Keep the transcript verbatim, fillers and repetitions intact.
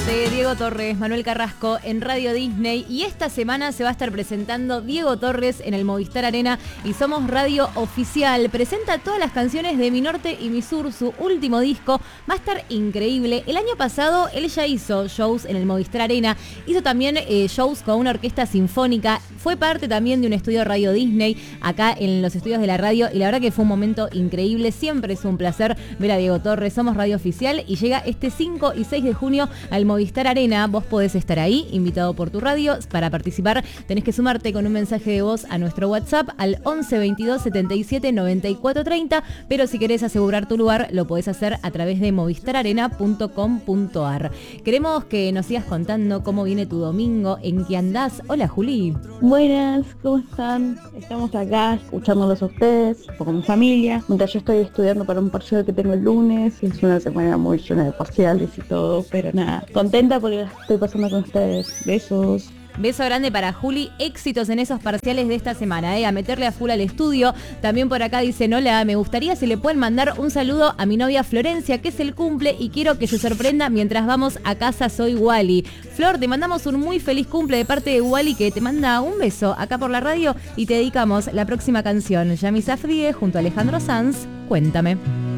Marte, Diego Torres, Manuel Carrasco en Radio Disney y esta semana se va a estar presentando Diego Torres en el Movistar Arena y Somos Radio Oficial. Presenta todas las canciones de Mi Norte y Mi Sur, su último disco. Va a estar increíble. El año pasado él ya hizo shows en el Movistar Arena, hizo también eh, shows con una orquesta sinfónica, fue parte también de un estudio Radio Disney acá en los estudios de la radio y la verdad que fue un momento increíble. Siempre es un placer ver a Diego Torres. Somos Radio Oficial y llega este cinco y seis de junio al Movistar Arena. Vos podés estar ahí, invitado por tu radio. Para participar tenés que sumarte con un mensaje de voz a nuestro WhatsApp al once veintidós setenta y siete noventa y cuatro treinta, pero si querés asegurar tu lugar lo podés hacer a través de movistar arena punto com punto ar. Queremos que nos sigas contando cómo viene tu domingo, en qué andás. Hola, Juli. Buenas, ¿cómo están? Estamos acá escuchándolos a ustedes, con mi familia, mientras yo estoy estudiando para un parcial que tengo el lunes. Es una semana muy llena de parciales y todo, pero nada, contenta porque la estoy pasando con ustedes. Besos. Beso grande para Juli, éxitos en esos parciales de esta semana, ¿eh? A meterle a full al estudio. También por acá dicen, hola, me gustaría si le pueden mandar un saludo a mi novia Florencia, que es el cumple y quiero que se sorprenda mientras vamos a casa, soy Wally. Flor, te mandamos un muy feliz cumple de parte de Wally, que te manda un beso acá por la radio y te dedicamos la próxima canción, Yami Safdie junto a Alejandro Sanz, Cuéntame.